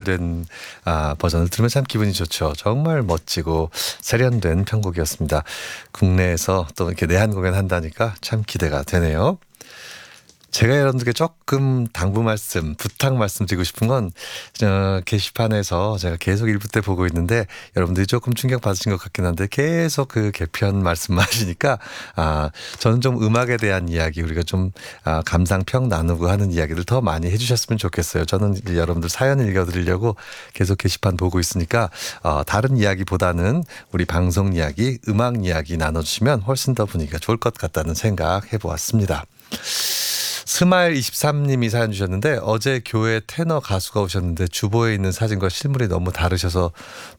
리마스터된 버전을 들으면 참 기분이 좋죠. 정말 멋지고 세련된 편곡이었습니다. 국내에서 또 이렇게 내한 공연 한다니까 참 기대가 되네요. 제가 여러분들께 조금 당부 말씀, 부탁 말씀드리고 싶은 건 게시판에서 제가 계속 일부 때 보고 있는데 여러분들이 조금 충격 받으신 것 같긴 한데 계속 그 개편 말씀만 하시니까 저는 좀 음악에 대한 이야기 우리가 좀 감상평 나누고 하는 이야기들 더 많이 해주셨으면 좋겠어요. 저는 이제 여러분들 사연 읽어드리려고 계속 게시판 보고 있으니까 다른 이야기보다는 우리 방송 이야기, 음악 이야기 나눠주시면 훨씬 더 분위기가 좋을 것 같다는 생각 해보았습니다. 스마일23님이 사연 주셨는데 어제 교회 테너 가수가 오셨는데 주보에 있는 사진과 실물이 너무 다르셔서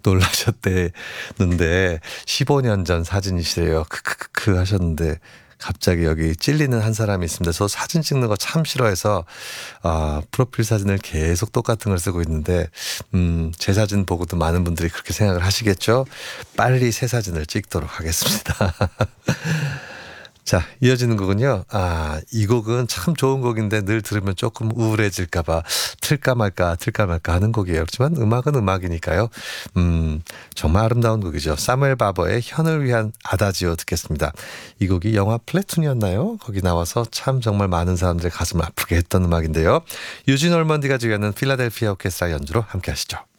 놀라셨대는데 15년 전 사진이시래요. 크크크 하셨는데 갑자기 여기 찔리는 한 사람이 있습니다. 저 사진 찍는 거 참 싫어해서 프로필 사진을 계속 똑같은 걸 쓰고 있는데 제 사진 보고도 많은 분들이 그렇게 생각을 하시겠죠. 빨리 새 사진을 찍도록 하겠습니다. 자, 이어지는 곡은요. 이 곡은 참 좋은 곡인데 늘 들으면 조금 우울해질까봐 틀까 말까 하는 곡이에요. 그렇지만 음악은 음악이니까요. 정말 아름다운 곡이죠. 사무엘 바버의 현을 위한 아다지오 듣겠습니다. 이 곡이 영화 플래툰이었나요? 거기 나와서 참 정말 많은 사람들의 가슴을 아프게 했던 음악인데요. 유진 올먼디가 주연은 필라델피아 오케스트라 연주로 함께 하시죠.